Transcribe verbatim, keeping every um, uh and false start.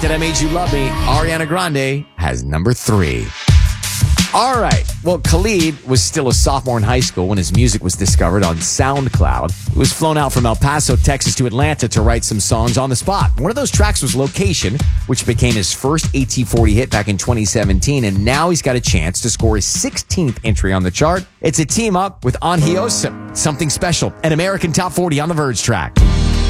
That I Made You Love Me, Ariana Grande, has number three. All right. Well, Khalid was still a sophomore in high school when his music was discovered on SoundCloud. He was flown out from El Paso, Texas to Atlanta to write some songs on the spot. One of those tracks was Location, which became his first A T forty hit back in twenty seventeen, and now he's got a chance to score his sixteenth entry on the chart. It's a team up with Angiosa, Something Special, an American Top forty on the Verge track.